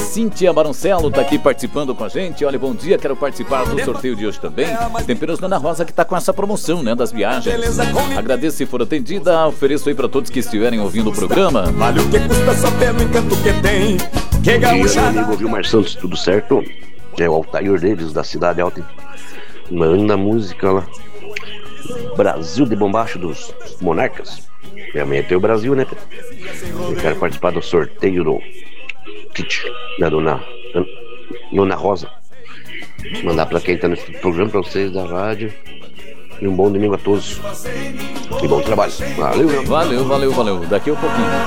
Cíntia Baroncello tá aqui participando com a gente. Olha, bom dia, quero participar do sorteio de hoje também. Tem apenas Dona Rosa que tá com essa promoção, né, das viagens. Agradeço se for atendida, ofereço aí para todos que estiverem ouvindo o programa. Vale o que custa saber o encanto que tem. Que gaúcha. Meu amigo Vilmar Santos, tudo certo? É o Altair deles, da Cidade Alta. Manda música lá. Brasil de Bombacho dos Monarcas. Realmente tem o Brasil, né? Eu quero participar do sorteio do kit da Dona Rosa. Mandar pra quem tá nesse programa, pra vocês da rádio. E um bom domingo a todos. E bom trabalho. Valeu. Valeu. Daqui a um pouquinho.